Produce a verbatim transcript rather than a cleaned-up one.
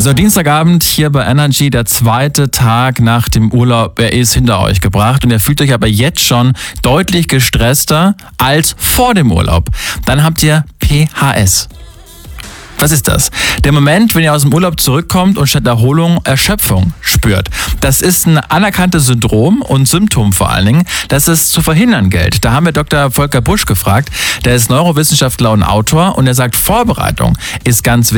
So, Dienstagabend hier bei Energy, der zweite Tag nach dem Urlaub, er ist hinter euch gebracht und ihr fühlt euch aber jetzt schon deutlich gestresster als vor dem Urlaub. Dann habt ihr P H S. Was ist das? Der Moment, wenn ihr aus dem Urlaub zurückkommt und statt Erholung Erschöpfung spürt. Das ist ein anerkanntes Syndrom und Symptom vor allen Dingen, dass es zu verhindern gilt. Da haben wir Doktor Volker Busch gefragt, der ist Neurowissenschaftler und Autor und er sagt, Vorbereitung ist ganz wichtig.